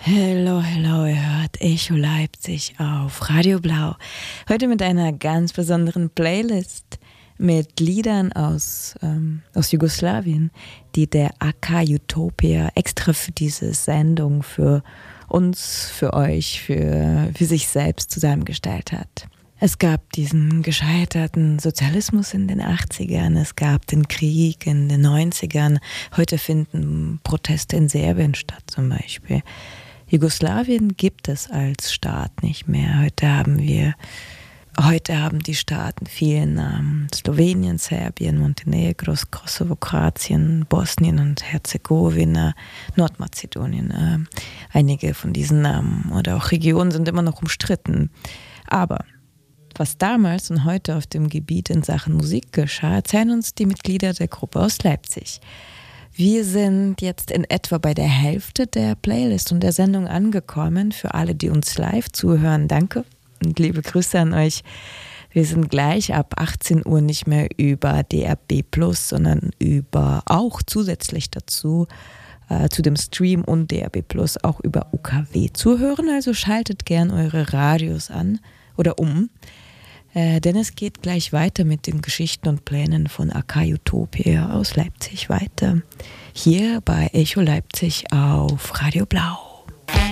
Hello, hello, ihr hört Echo Leipzig auf Radio Blau. Heute mit einer ganz besonderen Playlist mit Liedern aus Jugoslawien, die der AK Utopia extra für diese Sendung, für uns, für euch, für sich selbst zusammengestellt hat. Es gab diesen gescheiterten Sozialismus in den 80ern, es gab den Krieg in den 90ern, heute finden Proteste in Serbien statt zum Beispiel. Jugoslawien gibt es als Staat nicht mehr. Heute haben die Staaten viele Namen. Slowenien, Serbien, Montenegro, Kosovo, Kroatien, Bosnien und Herzegowina, Nordmazedonien. Einige von diesen Namen oder auch Regionen sind immer noch umstritten. Aber was damals und heute auf dem Gebiet in Sachen Musik geschah, erzählen uns die Mitglieder der Gruppe aus Leipzig. Wir sind jetzt in etwa bei der Hälfte der Playlist und der Sendung angekommen. Für alle, die uns live zuhören, danke und liebe Grüße an euch. Wir sind gleich ab 18 Uhr nicht mehr über DRB+, sondern auch zusätzlich dazu zu dem Stream und DRB+, auch über UKW zuhören. Also schaltet gern eure Radios an oder um. Denn es geht gleich weiter mit den Geschichten und Plänen von AK Utopia aus Leipzig weiter. Hier bei Echo Leipzig auf Radio Blau.